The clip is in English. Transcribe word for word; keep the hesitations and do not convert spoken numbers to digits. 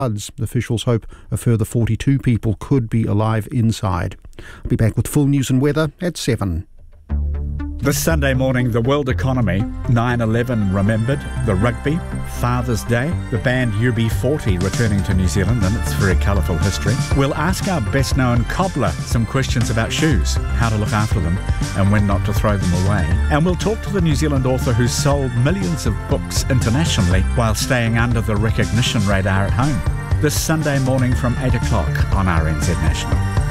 floods. Officials hope a further forty-two people could be alive inside. I'll be back with full news and weather at seven. This Sunday morning, the world economy, nine eleven remembered, the rugby, Father's Day, the band U B forty returning to New Zealand and its very colourful history. We'll ask our best-known cobbler some questions about shoes, how to look after them and when not to throw them away. And we'll talk to the New Zealand author who's sold millions of books internationally while staying under the recognition radar at home. This Sunday morning from eight o'clock on R N Z National.